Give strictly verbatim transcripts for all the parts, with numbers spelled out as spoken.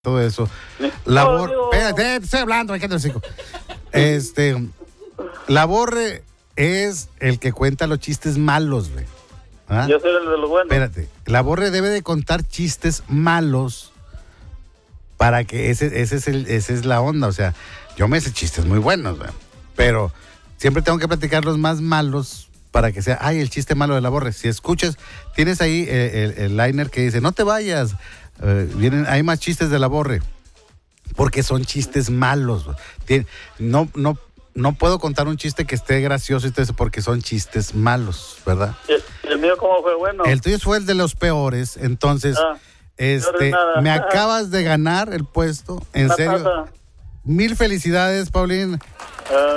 todo eso. Labor, espérate, estoy hablando, aquí cinco. Este, Labor es el que cuenta los chistes malos, güey. ¿Ah? Yo soy el de los buenos. Espérate, Labor debe de contar chistes malos para que ese, ese es el, esa es la onda, o sea, yo me sé chistes muy buenos, güey, pero siempre tengo que platicar los más malos para que sea, ay, el chiste malo de Labor. Si escuchas, tienes ahí el, el, el liner que dice, no te vayas. Uh, vienen, hay más chistes de Labor, porque son chistes malos. Tien, no, no, no puedo contar un chiste que esté gracioso y todo eso porque son chistes malos, ¿verdad? ¿El, el mío cómo fue bueno? El tuyo fue el de los peores, entonces, ah, este, me acabas de ganar el puesto, en Una serio. Taza. Mil felicidades, Paulín. Uh.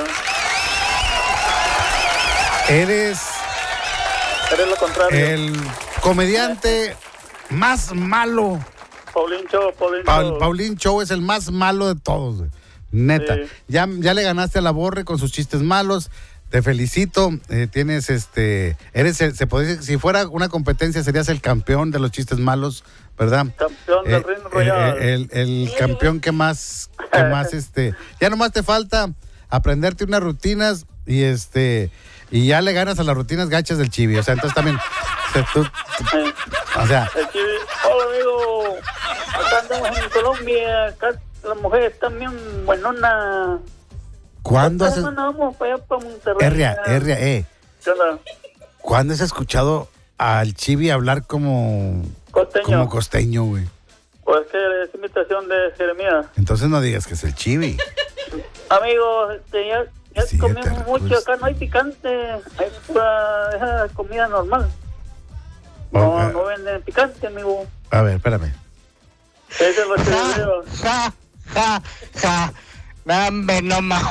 Eres, Eres lo contrario. El comediante más malo. Paulín Show, Paulín Paul, Show. Paulín Show es el más malo de todos, güey. Neta. Sí. Ya, ya le ganaste a Labor con sus chistes malos. Te felicito. Eh, tienes este. Eres el, se podría decir, si fuera una competencia, serías el campeón de los chistes malos, ¿verdad? Campeón del eh, Ring Royal. Eh, el, el, el campeón que más, que más, este. Ya nomás te falta aprenderte unas rutinas y este. Y ya le ganas a las rutinas gachas del Chivi. O sea, entonces también. O sea, tú, tú, o sea, el Chivi, hola amigo. Acá andamos en Colombia. Acá las mujeres están bien buenonas. ¿Cuándo has vamos para allá para Monterrey? Erria, Erria, eh. ¿Qué onda? ¿Cuándo has escuchado al Chivi hablar como costeño? Como costeño, güey. Pues que es imitación de Jeremías. Entonces no digas que es el Chivi. Amigo, este, ya. Ya sí, comemos mucho, acá no hay picante, hay pura comida normal. No, okay. No venden picante, amigo. A ver, espérame. Ese es lo que ja, yo ja, ja, ja. Dame, no más.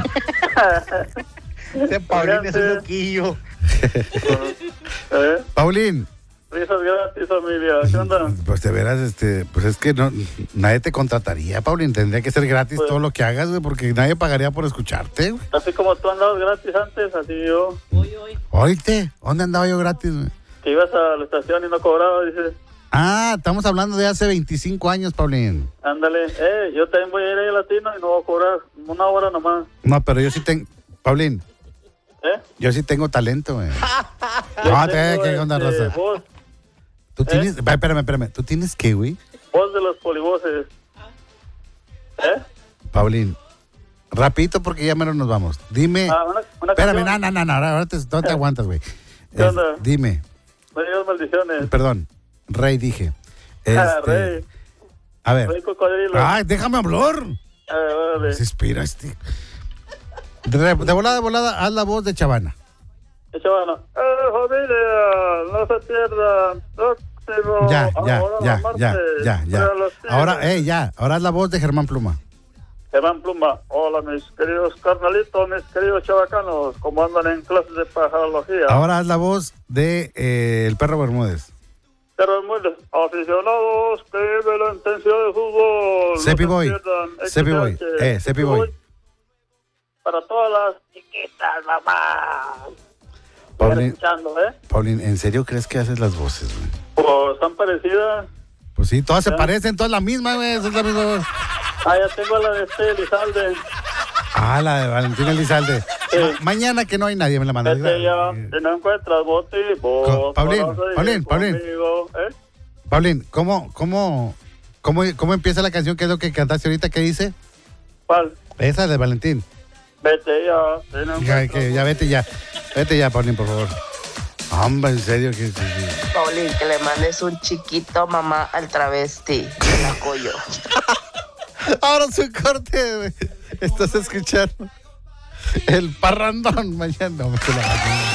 Ese Paulín es un loquillo. ¿Eh? Paulín. Risas gratis, familia. ¿Qué onda? Pues de veras, este, pues es que no, nadie te contrataría, Paulín. Tendría que ser gratis pues, todo lo que hagas, güey, porque nadie pagaría por escucharte, güey. Así como tú andabas gratis antes, así yo. Hoy, hoy. ¿Oíste? ¿Dónde andaba yo gratis, güey? Que ibas a la estación y no cobraba, dices. Ah, estamos hablando de hace veinticinco años, Paulín. Ándale. Eh, yo también voy a ir a Latino y no voy a cobrar una hora nomás. No, pero yo sí tengo... Paulín. ¿Eh? Yo sí tengo talento, güey. No, te ¿qué onda, este, Rosa? Voz. ¿Tú tienes...? ¿Eh? Espérame, espérame. ¿Tú tienes qué, güey? Voz de los polivoces. ¿Eh? Paulín, rapidito porque ya menos nos vamos. Dime... Ah, una, una espérame, no, no, no, no, ahora te, no te aguantas, güey. Es, dime. No digas maldiciones. Perdón, Rey dije. Este, ah, Rey. A ver. Rey Cocodrilo. Ay, déjame hablar. Ah, vale. Se inspira este. De, de volada, de volada, haz la voz de Chavana. De Chavana. Eh, familia, no se pierdan. Próximo. Ya, ya, ya, ya, ya, ya. Ahora, eh, ya. Ahora haz la voz de Germán Pluma. Germán Pluma. Hola, mis queridos carnalitos, mis queridos chavacanos. ¿Cómo andan en clases de pajarología? Ahora haz la voz de eh, el Perro Bermúdez. Perro Bermúdez. Aficionados que viven la intensidad de fútbol. Cepi no Boy. Cepi Boy. Eh, Cepi Boy. Para todas las chiquitas, mamá. Paulín, ¿eh? Paulín, ¿en serio crees que haces las voces, güey? Pues están parecidas. Pues sí, todas ¿ya? Se parecen, todas la misma, güey. Es la misma voz. Ah, ya tengo la de este Elizalde. Ah, la de Valentina Elizalde. Sí. Ma- mañana que no hay nadie, me la manda. Este ya, si no encuentras bote, vos. Paulín, Paulín, Paulín. ¿Eh? Paulín, ¿cómo, cómo, cómo, cómo empieza la canción? ¿Qué es lo que cantaste ahorita? ¿Qué dice? ¿Cuál? Esa de Valentín. Vete ya. Si no ya, que, ya, vete ya. Vete ya, Paulín, por favor. Hombre, en serio. que, que, que... Paulín, que le mandes un chiquito mamá al travesti. El apoyo. Ahora su corte, güey. Estás escuchando el parrandón mañana. No, me la